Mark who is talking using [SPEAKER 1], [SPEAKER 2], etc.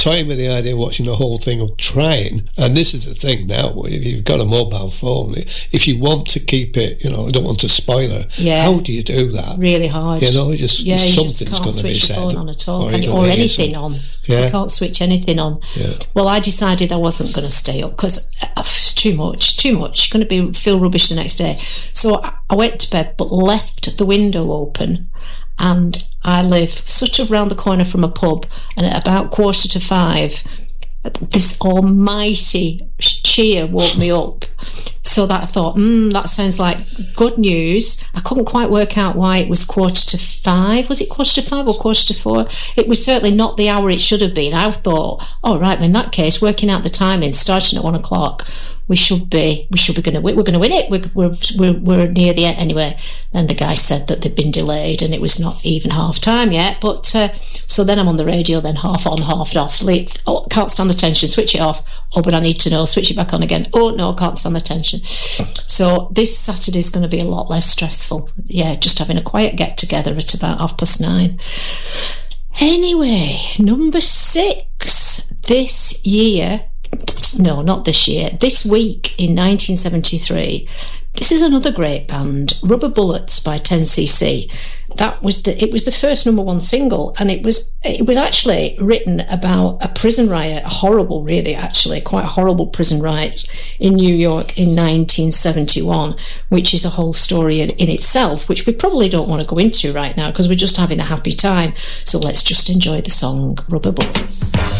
[SPEAKER 1] toying with the idea of watching the whole thing, of trying. And this is the thing now, if you've got a mobile phone, if you want to keep it, I don't want to spoil it.
[SPEAKER 2] Yeah.
[SPEAKER 1] How do you do that?
[SPEAKER 2] Really hard.
[SPEAKER 1] Just something's
[SPEAKER 2] can't
[SPEAKER 1] going to be
[SPEAKER 2] switch
[SPEAKER 1] said.
[SPEAKER 2] the phone on at all, or anything on.
[SPEAKER 1] Yeah.
[SPEAKER 2] You can't switch anything on.
[SPEAKER 1] Yeah.
[SPEAKER 2] Well, I decided I wasn't going to stay up because it's too much. Going to feel rubbish the next day. So I went to bed, but left the window open. And I live sort of round the corner from a pub, and at about 4:45, this almighty cheer woke me up. So that I thought, that sounds like good news. I couldn't quite work out why it was 4:45. Was it 4:45 or 4:45? It was certainly not the hour it should have been. I thought, all right, well, in that case, working out the timing, starting at 1 o'clock, we're going to win it. We're near the end anyway. Then the guy said that they'd been delayed and it was not even half time yet. But so then I'm on the radio, then half on, half off. Oh, can't stand the tension. Switch it off. Oh, but I need to know. Switch it back on again. Oh no, can't stand the tension. So this Saturday's going to be a lot less stressful. Yeah, just having a quiet get together at about 9:30. Anyway, number 6 this year. No, not this year. This week in 1973, this is another great band, Rubber Bullets by 10cc. It was the first number 1 single, and it was actually written about a prison riot, horrible, really, actually, quite horrible prison riot in New York in 1971, which is a whole story in itself, which we probably don't want to go into right now because we're just having a happy time. So let's just enjoy the song Rubber Bullets.